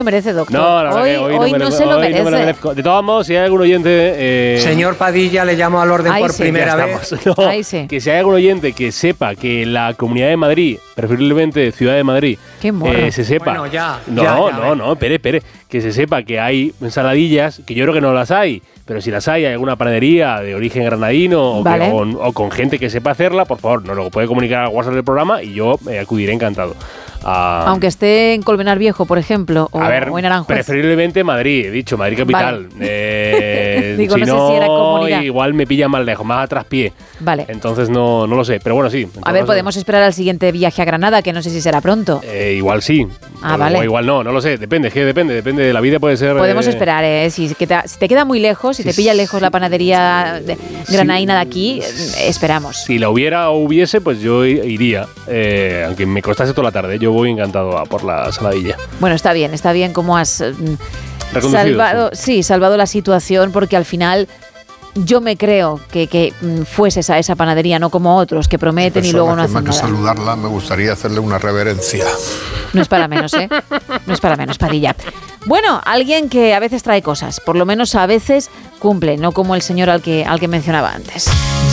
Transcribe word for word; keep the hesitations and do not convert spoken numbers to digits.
merece, doctor. No, la hoy, hoy, hoy no, no me, se lo hoy merece. no me lo merezco. De todos modos, si hay algún oyente... Eh, Señor Padilla, le llamo al orden Ahí por sí, primera ya vez. estamos. No, Ahí sí. Que si hay algún oyente que sepa que la Comunidad de Madrid, preferiblemente Ciudad de Madrid, Qué morro. eh, se sepa... Bueno, ya, no, ya, ya, no, ven. no, espere, espere. Que se sepa que hay ensaladillas, que yo creo que no las hay, pero si las hay, hay alguna panadería de origen granadino o, Vale. que, o, o con gente que sepa hacerla, por favor, nos lo puede comunicar al WhatsApp del programa y yo eh, acudiré encantado. A, Aunque esté en Colmenar Viejo, por ejemplo, o, a ver, o en Aranjuez. preferiblemente Madrid, he dicho, Madrid capital. Vale. Eh, Digo, si no sé no, si era comunidad. igual me pilla más lejos, más a traspié. Vale. Entonces no, no lo sé, pero bueno, sí. A ver, podemos esperar al siguiente viaje a Granada, que no sé si será pronto. Eh, igual sí. Ah, o, vale. o igual no, no lo sé, depende, es que depende, depende de la vida, puede ser... Podemos eh, esperar, ¿eh? Si, que te, si te queda muy lejos, si te pilla lejos la panadería de granaína de aquí, eh, esperamos. Si la hubiera o hubiese, pues yo i- iría. Eh, aunque me costase toda la tarde, yo voy encantado a por la saladilla. Bueno, está bien, está bien cómo has mm, Reconducido, salvado, sí, salvado la situación, porque al final yo me creo que, que mm, fueses a esa panadería, no como otros que prometen y luego no hacen Más que nada. saludarla, me gustaría hacerle una reverencia. No es para menos, ¿eh? No es para menos, Padilla. Bueno, alguien que a veces trae cosas, por lo menos a veces cumple, no como el señor al que, al que mencionaba antes.